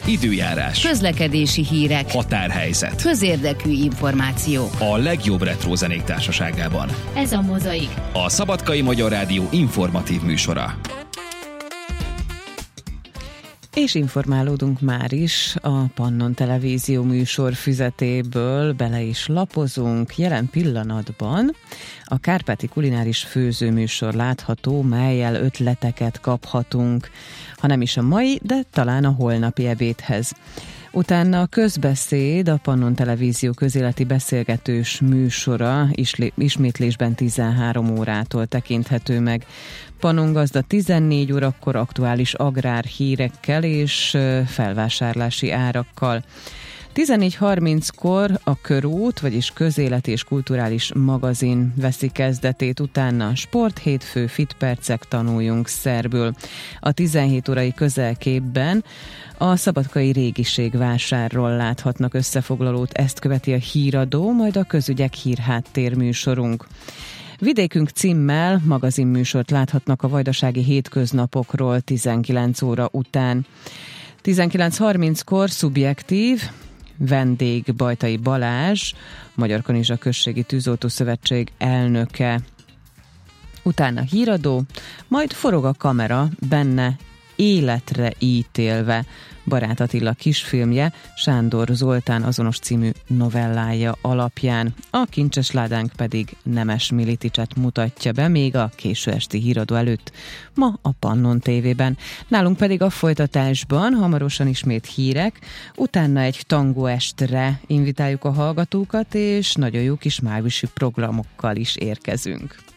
időjárás, közlekedési hírek, határhelyzet, közérdekű információ. a legjobb retro zenék társaságában. Ez a Mozaik. A Szabadkai Magyar Rádió informatív műsora. És informálódunk már is a Pannon Televízió műsor füzetéből, bele is lapozunk. Jelen pillanatban a Kárpáti Kulináris Főzőműsor látható, mellyel ötleteket kaphatunk, ha nem is a mai, de talán a holnapi ebédhez. Utána a közbeszéd, a Pannon Televízió közéleti beszélgetős műsora ismétlésben 13 órától tekinthető meg. Pannon Gazda 14 órakor aktuális agrárhírekkel és felvásárlási árakkal. 14:30-kor a Körút, vagyis közéleti és kulturális magazin veszi kezdetét, utána Sporthétfő, Fitpercek, tanuljunk szerbül. A 17 órai közelképben a szabadkai régiségvásárról láthatnak összefoglalót, ezt követi a híradó, majd a közügyek hírháttér műsorunk. Vidékünk címmel magazinműsort láthatnak a vajdasági hétköznapokról 19 óra után. 19:30-kor Szubjektív, vendég Bajtai Balázs, Magyar Kanizsa Községi Tűzoltó Szövetség elnöke. Utána híradó, majd forog a kamera, benne Életre ítélve Barát Attila kisfilmje Sándor Zoltán azonos című novellája alapján. A kincses ládánk pedig Nemes Militicset mutatja be még a késő esti híradó előtt, ma a Pannon TV-ben. Nálunk pedig a folytatásban hamarosan ismét hírek, utána egy tangóestre invitáljuk a hallgatókat, és nagyon jó kis májusi programokkal is érkezünk.